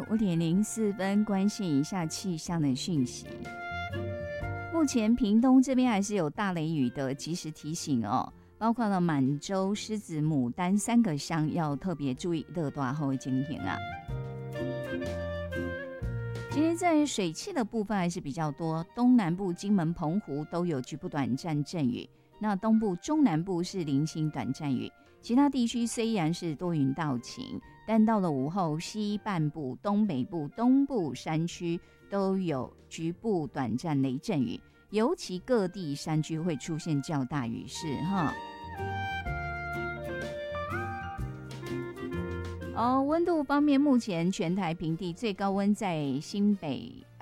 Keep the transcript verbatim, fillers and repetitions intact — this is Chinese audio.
五点零四分，关心一下气象的讯息。目前屏东这边还是有大雷雨的及时提醒哦，包括了满洲、狮子、牡丹三个乡要特别注意热大后的情形啊。今天在水汽的部分还是比较多，东南部、金门、澎湖都有局部短暂阵雨，那东部、中南部是零星短暂雨，其他地区虽然是多云到晴，但到了午后，西半部、东北部、东部山区都有局部短暂雷阵雨，尤其各地山区会出现较大雨势哈。哦，温度方面，目前全台平地最高温在新北